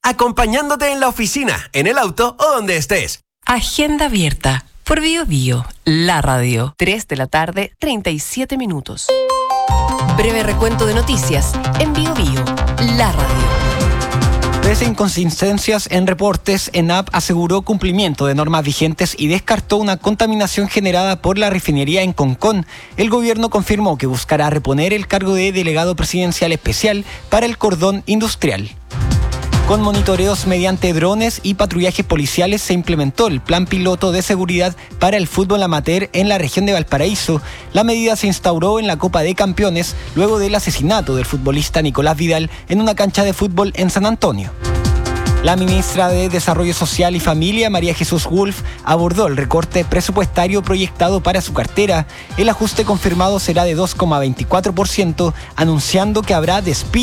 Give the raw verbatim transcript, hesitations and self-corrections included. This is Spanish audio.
acompañándote en la oficina, en el auto o donde estés. Agenda abierta por Bio Bio, la radio. tres de la tarde, treinta y siete minutos. Breve recuento de noticias en Bio Bio, la radio. Pese a inconsistencias en reportes, ENAP aseguró cumplimiento de normas vigentes y descartó una contaminación generada por la refinería en Concón. El gobierno confirmó que buscará reponer el cargo de delegado presidencial especial para el cordón industrial. Con monitoreos mediante drones y patrullajes policiales se implementó el plan piloto de seguridad para el fútbol amateur en la región de Valparaíso. La medida se instauró en la Copa de Campeones luego del asesinato del futbolista Nicolás Vidal en una cancha de fútbol en San Antonio. La ministra de Desarrollo Social y Familia, María Jesús Wolf, abordó el recorte presupuestario proyectado para su cartera. El ajuste confirmado será de dos coma veinticuatro por ciento, anunciando que habrá despidos